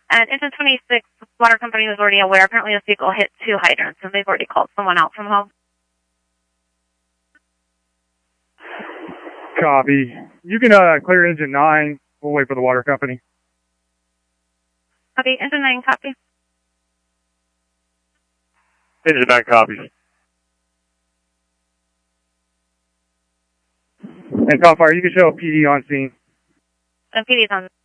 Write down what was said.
And engine 26, water company was already aware. Apparently this vehicle hit 2 hydrants, and they've already called someone out from home. Copy. You can clear engine 9. We'll wait for the water company. Copy. Engine 9, copy. Engine 9 copies. And Tom Fire, you can show PD on scene. And PD's on.